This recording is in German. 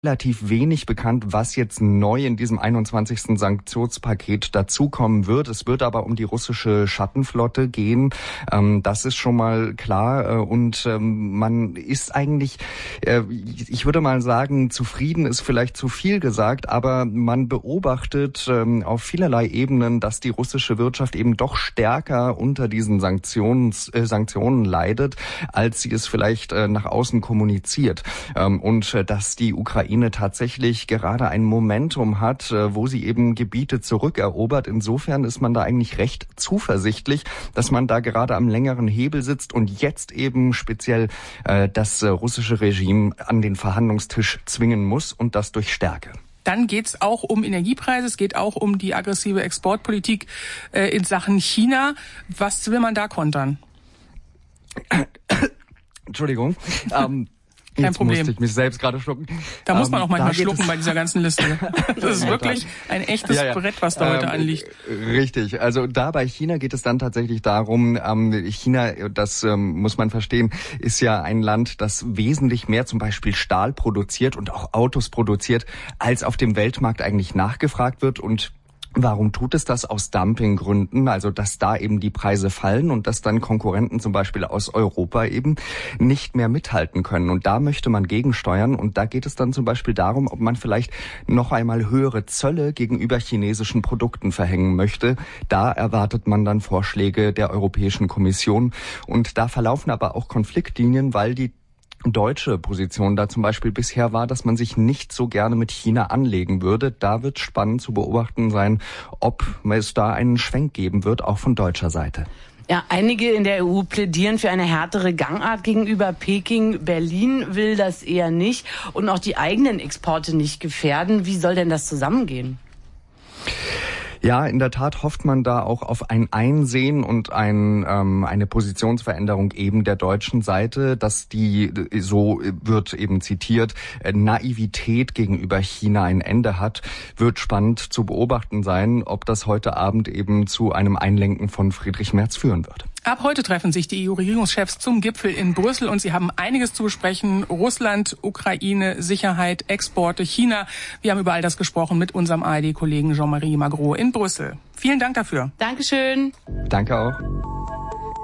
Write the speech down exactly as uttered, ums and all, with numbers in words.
relativ wenig bekannt, was jetzt neu in diesem einundzwanzigsten Sanktionspaket dazukommen wird. Es wird aber um die russische Schattenflotte gehen. Ähm, das ist schon mal klar. Und ähm, man ist eigentlich, äh, ich würde mal sagen, zufrieden ist vielleicht zu viel gesagt, aber man beobachtet ähm, auf vielerlei Ebenen, dass die russische Wirtschaft eben doch stärker unter diesen Sanktions, äh, Sanktionen leidet, als sie es vielleicht äh, nach außen kommuniziert. Ähm, und äh, dass die Ukraine tatsächlich gerade ein Momentum hat, wo sie eben Gebiete zurückerobert. Insofern ist man da eigentlich recht zuversichtlich, dass man da gerade am längeren Hebel sitzt und jetzt eben speziell äh, das russische Regime an den Verhandlungstisch zwingen muss und das durch Stärke. Dann geht's auch um Energiepreise, es geht auch um die aggressive Exportpolitik äh, in Sachen China. Was will man da kontern? Entschuldigung. ähm, Kein Jetzt Problem. musste ich mich selbst gerade schlucken. Da muss man ähm, auch manchmal schlucken bei dieser ganzen Liste. Das ist wirklich ein echtes ja, ja. Brett, was da heute ähm, anliegt. Richtig. Also da bei China geht es dann tatsächlich darum, ähm, China, das ähm, muss man verstehen, ist ja ein Land, das wesentlich mehr zum Beispiel Stahl produziert und auch Autos produziert, als auf dem Weltmarkt eigentlich nachgefragt wird. Und warum tut es das? Aus Dumpinggründen, also dass da eben die Preise fallen und dass dann Konkurrenten zum Beispiel aus Europa eben nicht mehr mithalten können. Und da möchte man gegensteuern und da geht es dann zum Beispiel darum, ob man vielleicht noch einmal höhere Zölle gegenüber chinesischen Produkten verhängen möchte. Da erwartet man dann Vorschläge der Europäischen Kommission und da verlaufen aber auch Konfliktlinien, weil die deutsche Position da zum Beispiel bisher war, dass man sich nicht so gerne mit China anlegen würde. Da wird spannend zu beobachten sein, ob es da einen Schwenk geben wird, auch von deutscher Seite. Ja, einige in der E U plädieren für eine härtere Gangart gegenüber Peking. Berlin will das eher nicht und auch die eigenen Exporte nicht gefährden. Wie soll denn das zusammengehen? Ja, in der Tat hofft man da auch auf ein Einsehen und ein, ähm, eine Positionsveränderung eben der deutschen Seite, dass die, so wird eben zitiert, Naivität gegenüber China ein Ende hat. Wird spannend zu beobachten sein, ob das heute Abend eben zu einem Einlenken von Friedrich Merz führen wird. Ab heute treffen sich die E U-Regierungschefs zum Gipfel in Brüssel und sie haben einiges zu besprechen. Russland, Ukraine, Sicherheit, Exporte, China. Wir haben über all das gesprochen mit unserem A R D-Kollegen Jean-Marie Magro in Brüssel. Vielen Dank dafür. Dankeschön. Danke auch.